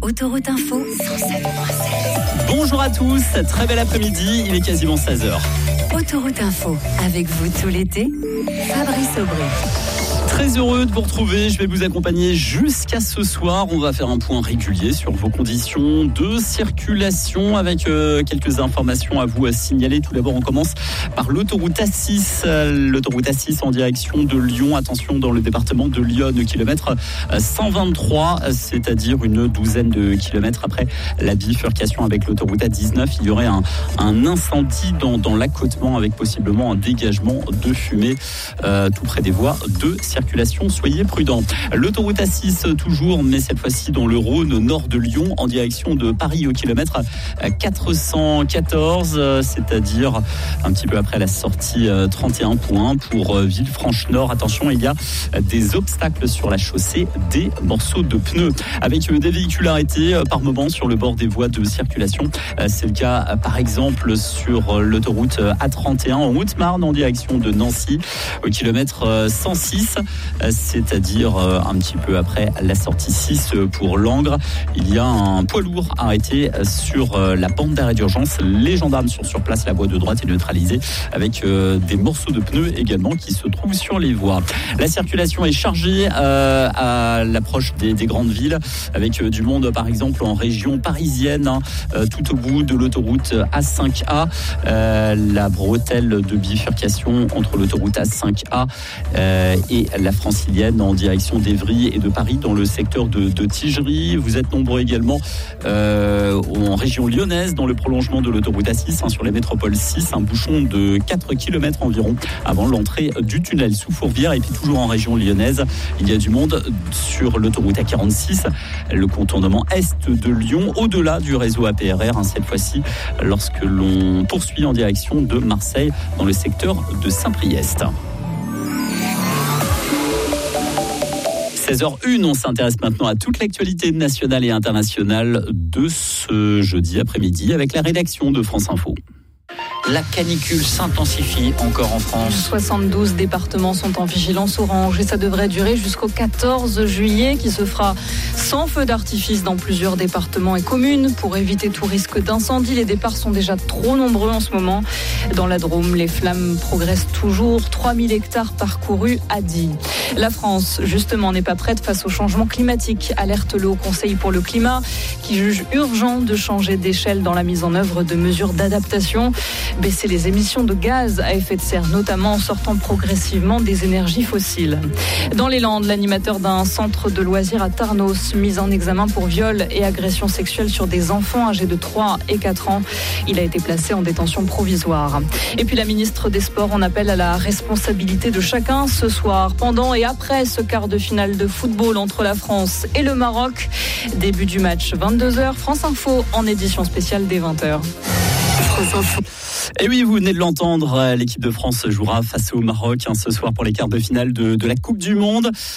Autoroute Info 107.7. Bonjour à tous, très bel après-midi, il est quasiment 16h. Autoroute Info, avec vous tout l'été, Fabrice Aubry. Très heureux de vous retrouver, je vais vous accompagner jusqu'à ce soir. On va faire un point régulier sur vos conditions de circulation avec quelques informations à vous signaler. Tout d'abord, on commence par l'autoroute A6. L'autoroute A6 en direction de Lyon. Attention, dans le département de Lyon, kilomètre 123, c'est-à-dire une douzaine de kilomètres après la bifurcation avec l'autoroute A19. Il y aurait un incendie dans l'accotement avec possiblement un dégagement de fumée tout près des voies de circulation. Soyez prudents. L'autoroute A6 toujours, mais cette fois-ci dans le Rhône, au nord de Lyon, en direction de Paris au kilomètre 414, c'est-à-dire un petit peu après la sortie 31.1 pour Villefranche-Nord. Attention, il y a des obstacles sur la chaussée, des morceaux de pneus. Avec des véhicules arrêtés par moment sur le bord des voies de circulation. C'est le cas par exemple sur l'autoroute A31 en Haute-Marne en direction de Nancy au kilomètre 106. C'est-à-dire un petit peu après la sortie 6 pour Langres. Il y a un poids lourd arrêté sur la bande d'arrêt d'urgence. Les gendarmes sont sur place, la voie de droite est neutralisée avec des morceaux de pneus également qui se trouvent sur les voies. La circulation est chargée à l'approche des grandes villes avec du monde par exemple en région parisienne, tout au bout de l'autoroute A5A, la bretelle de bifurcation entre l'autoroute A5A et la francilienne en direction d'Évry et de Paris dans le secteur de Tigerie. Vous êtes nombreux également en région lyonnaise dans le prolongement de l'autoroute A6 sur la métropole 6, un bouchon de 4 km environ avant l'entrée du tunnel sous Fourvière. Et puis toujours en région lyonnaise, il y a du monde sur l'autoroute A46, le contournement est de Lyon, au-delà du réseau APRR, cette fois-ci lorsque l'on poursuit en direction de Marseille dans le secteur de Saint-Priest. 16h01, on s'intéresse maintenant à toute l'actualité nationale et internationale de ce jeudi après-midi avec la rédaction de France Info. La canicule s'intensifie encore en France. 72 départements sont en vigilance orange et ça devrait durer jusqu'au 14 juillet qui se fera sans feu d'artifice dans plusieurs départements et communes. Pour éviter tout risque d'incendie, les départs sont déjà trop nombreux en ce moment. Dans la Drôme, les flammes progressent toujours. 3000 hectares parcourus à Die. La France, justement, n'est pas prête face au changement climatique. Alerte le Haut Conseil pour le climat qui juge urgent de changer d'échelle dans la mise en œuvre de mesures d'adaptation. Baisser les émissions de gaz à effet de serre, notamment en sortant progressivement des énergies fossiles. Dans les Landes, l'animateur d'un centre de loisirs à Tarnos, mis en examen pour viol et agression sexuelle sur des enfants âgés de 3 et 4 ans. Il a été placé en détention provisoire. Et puis la ministre des Sports en appelle à la responsabilité de chacun ce soir, pendant et après ce quart de finale de football entre la France et le Maroc. Début du match 22h, France Info en édition spéciale dès 20h. Et oui, vous venez de l'entendre, l'équipe de France jouera face au Maroc ce soir pour les quarts de finale de la Coupe du Monde.